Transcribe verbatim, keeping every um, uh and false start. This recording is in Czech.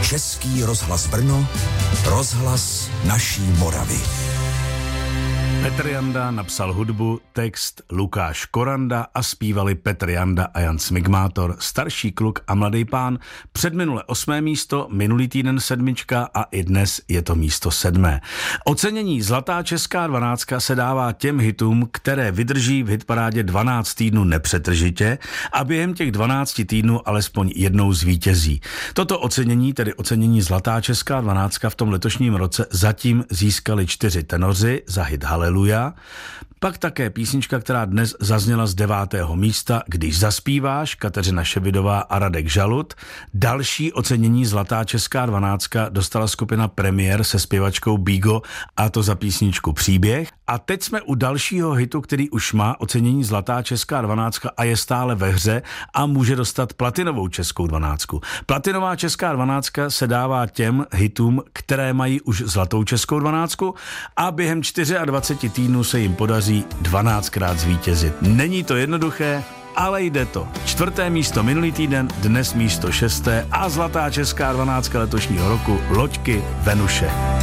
Český rozhlas Brno, rozhlas naší Moravy. Petr Janda napsal hudbu, text Lukáš Koranda a zpívali Petr Janda a Jan Smigmátor, starší kluk a mladý pán. Předminule osmé místo, minulý týden sedmička a i dnes je to místo sedmé. Ocenění Zlatá česká dvanáctka se dává těm hitům, které vydrží v hitparádě dvanáct týdnů nepřetržitě a během těch dvanácti týdnů alespoň jednou zvítězí. Toto ocenění, tedy ocenění Zlatá česká dvanáctka v tom letošním roce zatím získali čtyři tenoři za hit Haleluja, pak také písnička, která dnes zazněla z devátého místa, Když zaspíváš, Kateřina Ševidová a Radek Žalud. Další ocenění Zlatá česká dvanáctka dostala skupina Premiér se zpěvačkou Bigo, a to za písničku Příběh. A teď jsme u dalšího hitu, který už má ocenění Zlatá česká dvanáctka a je stále ve hře a může dostat platinovou českou dvanáctku. Platinová česká dvanáctka se dává těm hitům, které mají už Zlatou českou dvanáctku a během dvacet čtyři týdnů se jim podaří dvanáctkrát zvítězit. Není to jednoduché, ale jde to. Čtvrté místo minulý týden, dnes místo šesté a Zlatá česká dvanáctka letošního roku Loďky Venuše.